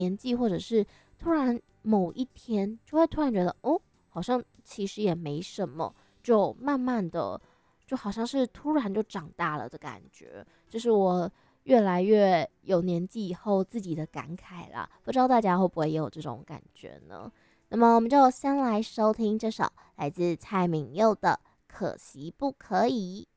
年纪，或者是突然某一天就会突然觉得，哦，好像其实也没什么，就慢慢的，就好像是突然就长大了的感觉，这是我越来越有年纪以后自己的感慨啦。不知道大家会不会也有这种感觉呢？那么我们就先来收听这首来自蔡旻佑的《可惜不可以》。